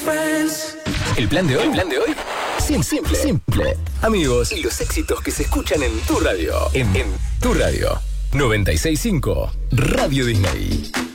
El plan de hoy, simple. Amigos y los éxitos que se escuchan en tu radio. En tu radio. 96.5 Radio Disney.